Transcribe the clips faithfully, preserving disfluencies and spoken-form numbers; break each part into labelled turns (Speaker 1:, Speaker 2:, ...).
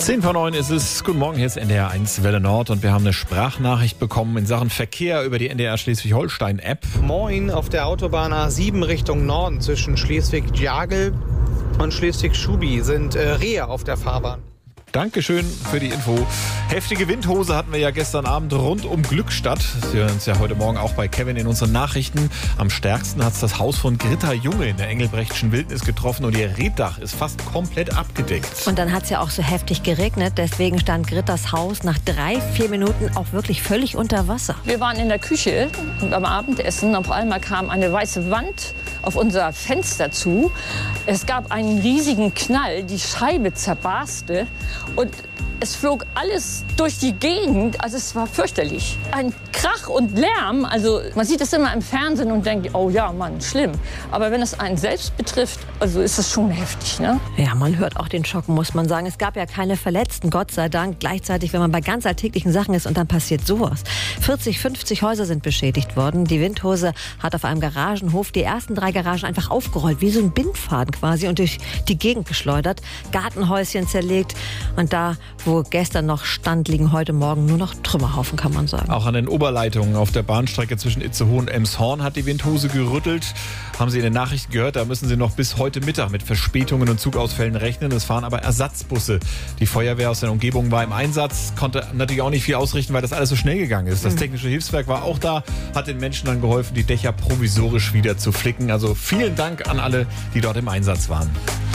Speaker 1: zehn vor neun ist es. Guten Morgen, hier ist N D R eins Welle Nord und wir haben eine Sprachnachricht bekommen in Sachen Verkehr über die N D R Schleswig-Holstein-App.
Speaker 2: Moin, auf der Autobahn A sieben Richtung Norden zwischen Schleswig-Jagel und Schleswig-Schubi sind äh, Rehe auf der Fahrbahn.
Speaker 1: Dankeschön für die Info. Heftige Windhose hatten wir ja gestern Abend rund um Glückstadt. Sie hören uns ja heute Morgen auch bei Kevin in unseren Nachrichten. Am stärksten hat es das Haus von Gritta Junge in der Engelbrechtschen Wildnis getroffen und ihr Reetdach ist fast komplett abgedeckt.
Speaker 3: Und dann hat es ja auch so heftig geregnet. Deswegen stand Grittas Haus nach drei, vier Minuten auch wirklich völlig unter Wasser.
Speaker 4: Wir waren in der Küche und am Abendessen auf einmal kam eine weiße Wand auf unser Fenster zu. Es gab einen riesigen Knall, die Scheibe zerbarste und es flog alles durch die Gegend, also es war fürchterlich. Ein Krach und Lärm, also man sieht es immer im Fernsehen und denkt, oh ja, Mann, schlimm. Aber wenn es einen selbst betrifft, also ist es schon heftig, ne?
Speaker 3: Ja, man hört auch den Schock, muss man sagen. Es gab ja keine Verletzten, Gott sei Dank. Gleichzeitig, wenn man bei ganz alltäglichen Sachen ist und dann passiert sowas. vierzig, fünfzig Häuser sind beschädigt worden. Die Windhose hat auf einem Garagenhof die ersten drei Garagen einfach aufgerollt, wie so ein Bindfaden quasi und durch die Gegend geschleudert. Gartenhäuschen zerlegt und da, wo gestern noch stand, liegen heute Morgen nur noch Trümmerhaufen, kann man sagen.
Speaker 1: Auch an den Oberleitungen auf der Bahnstrecke zwischen Itzehoe und Emshorn hat die Windhose gerüttelt. Haben Sie in den Nachrichten gehört, da müssen Sie noch bis heute Mittag mit Verspätungen und Zugausfällen rechnen. Es fahren aber Ersatzbusse. Die Feuerwehr aus der Umgebung war im Einsatz, konnte natürlich auch nicht viel ausrichten, weil das alles so schnell gegangen ist. Das technische Hilfswerk war auch da, hat den Menschen dann geholfen, die Dächer provisorisch wieder zu flicken. Also vielen Dank an alle, die dort im Einsatz waren.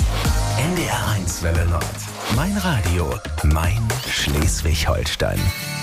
Speaker 5: N D R eins Welle Nord. Mein Radio, mein Schleswig-Holstein.